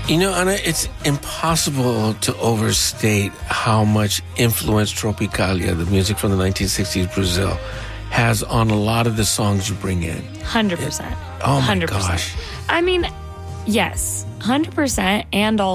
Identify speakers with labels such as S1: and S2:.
S1: You know, Anna, it's impossible to overstate how much influence Tropicalia, the music from the 1960s Brazil, has on a lot of the songs you bring in.
S2: 100%.
S1: Oh, my
S2: 100%.
S1: gosh.
S2: I mean, yes, 100%. And also,